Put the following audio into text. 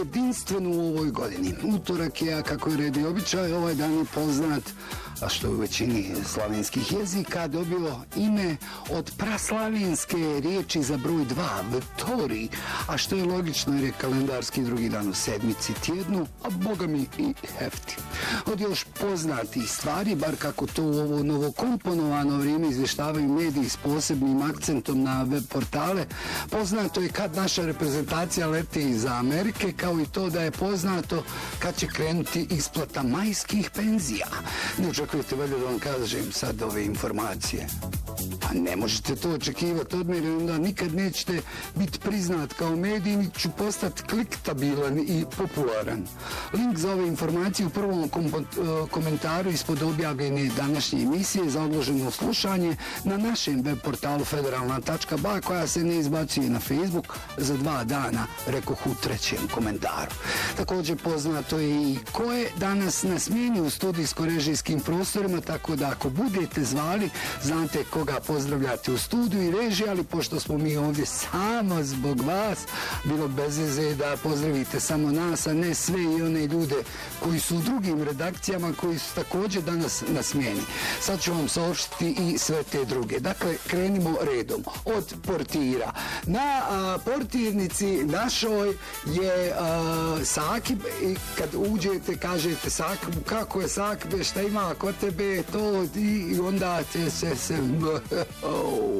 Jedinstveno u ovoj godini. Utorak je, kako je red i običaj, ovaj dan je poznat, a što je u većini slavenskih jezika dobilo ime od praslavenske riječi za broj 2, Vtori, a što je logično jer je kalendarski drugi dan u sedmici tjednu, a boga mi i hefti. Od još poznatih stvari, bar kako to u ovo novokomponovano vrijeme izvještavaju mediji s posebnim akcentom na web portale, poznato je kad naša reprezentacija leti iz Amerike, kao i to da je poznato kad će krenuti isplata majskih penzija. Ne očekujete valjda da vam kažem sad ove informacije. Pa ne možete to očekivati od mene, onda nikad nećete biti priznat kao medij, niti ću postati kliktabilan i popularan. Link za ove informacije u prvom komentaru ispod objavljene današnje emisije za odloženo slušanje na našem web portalu federalna.ba koja se ne izbacuje na Facebook za 2 dana, rekoh u trećem komentaru. Također poznato je i ko je danas na smjeni u studijsko-režijskim prostorima, tako da ako budete zvali, znate koga pozdravljate u studiju i režiji, ali pošto smo mi ovdje samo zbog vas, bilo bez veze da pozdravite samo nas, a ne sve i one ljude koji su u drugim redakcijama koji su također danas na smjeni. Sad ću vam saopštiti i sve te druge. Dakle, krenimo redom. Od portira. Na portirnici našoj je Sakib i kad uđete kažete Sakibu kako je Sakibe, šta ima kod tebe, to i onda će se